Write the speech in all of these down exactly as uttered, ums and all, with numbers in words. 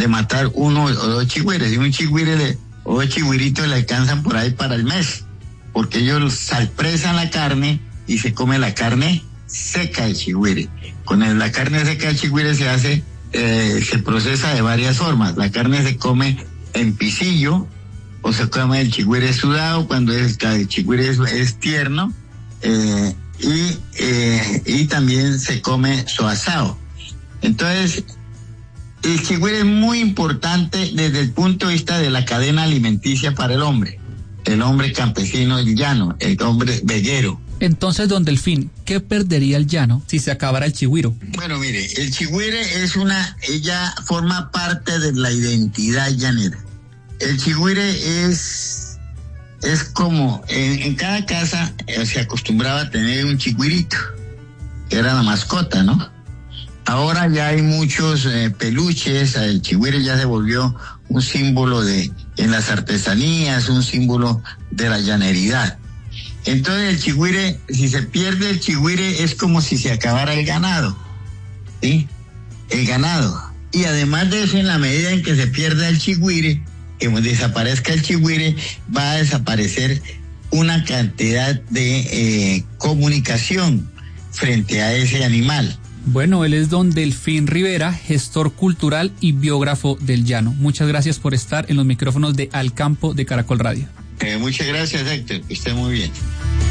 de matar uno o dos chigüires, y un chigüire le, o dos chigüiritos le alcanzan por ahí para el mes, porque ellos salpresan la carne y se come la carne seca del chigüire. Con el, la carne seca del chigüire se hace, eh, se procesa de varias formas. La carne se come en pisillo, o se come el chigüire sudado cuando es, el chigüire es, es tierno, eh, y, eh, y también se come su asado. Entonces, el chigüire es muy importante desde el punto de vista de la cadena alimenticia para el hombre, el hombre campesino, el llano, el hombre veguero. Entonces, don Delfín, ¿qué perdería el llano si se acabara el chigüiro? Bueno, mire, el chigüire es una, ella forma parte de la identidad llanera. El chigüire es, es como, en, en cada casa eh, se acostumbraba a tener un chigüirito, que era la mascota, ¿no? Ahora ya hay muchos eh, peluches, el chigüire ya se volvió un símbolo de, en las artesanías, un símbolo de la llaneridad. Entonces el chigüire, si se pierde el chigüire, es como si se acabara el ganado, ¿sí? El ganado. Y además de eso, en la medida en que se pierda el chigüire, que desaparezca el chigüire, va a desaparecer una cantidad de eh, comunicación frente a ese animal. Bueno, él es don Delfín Rivera, gestor cultural y biógrafo del llano. Muchas gracias por estar en los micrófonos de Al Campo de Caracol Radio. Eh, muchas gracias, Héctor, que esté muy bien.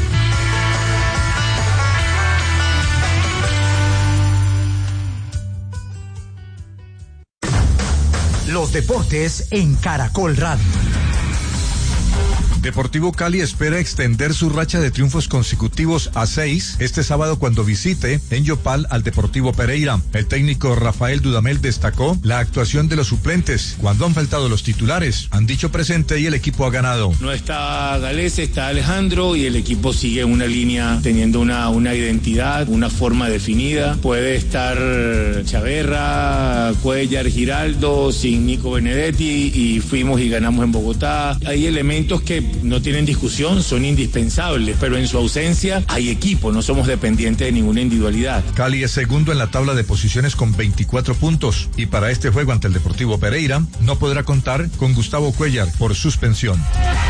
Los deportes en Caracol Radio. Deportivo Cali espera extender su racha de triunfos consecutivos a seis este sábado cuando visite en Yopal al Deportivo Pereira. El técnico Rafael Dudamel destacó la actuación de los suplentes cuando han faltado los titulares. Han dicho presente y el equipo ha ganado. No está Galés, está Alejandro y el equipo sigue una línea teniendo una, una identidad, una forma definida. Puede estar Chaverra, Cuellar, Giraldo, sin Nico Benedetti y fuimos y ganamos en Bogotá. Hay elementos que no tienen discusión, son indispensables, pero en su ausencia hay equipo, no somos dependientes de ninguna individualidad. Cali es segundo en la tabla de posiciones con veinticuatro puntos y para este juego ante el Deportivo Pereira no podrá contar con Gustavo Cuellar por suspensión.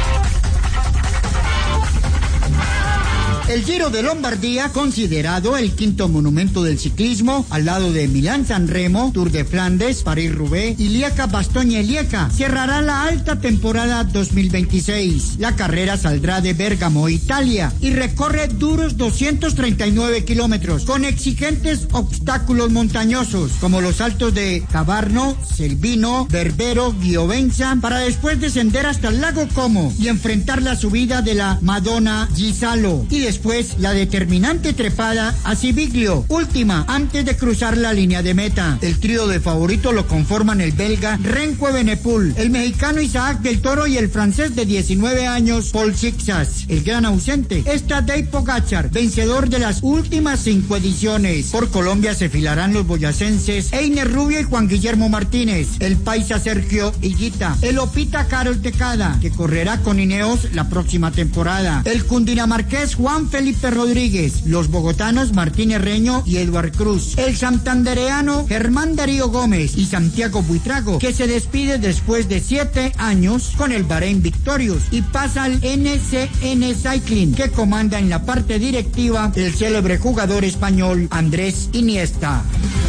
El Giro de Lombardía, considerado el quinto monumento del ciclismo, al lado de Milán-San Remo, Tour de Flandes, París-Roubaix y Lieja-Bastogne-Lieja, cerrará la alta temporada dos mil veintiséis. La carrera saldrá de Bérgamo, Italia, y recorre duros doscientos treinta y nueve kilómetros, con exigentes obstáculos montañosos, como los altos de Cavarno, Selvino, Berbero, Giovenza, para después descender hasta el lago Como y enfrentar la subida de la Madonna Gisalo, y después Después, la determinante trepada a Civiglio, última antes de cruzar la línea de meta. El trío de favoritos lo conforman el belga Renko Evenepoel, el mexicano Isaac del Toro y el francés de diecinueve años Paul Sixas. El gran ausente es Tadej Pogačar, vencedor de las últimas cinco ediciones. Por Colombia se filarán los boyacenses Einer Rubio y Juan Guillermo Martínez, el paisa Sergio Higuita, el opita Carol Tecada, que correrá con Ineos la próxima temporada, el cundinamarqués Juan Felipe Rodríguez, los bogotanos Martín Herreño y Eduard Cruz, el santandereano Germán Darío Gómez y Santiago Buitrago, que se despide después de siete años con el Bahrein Victorious y pasa al N C N Cycling, que comanda en la parte directiva el célebre jugador español Andrés Iniesta.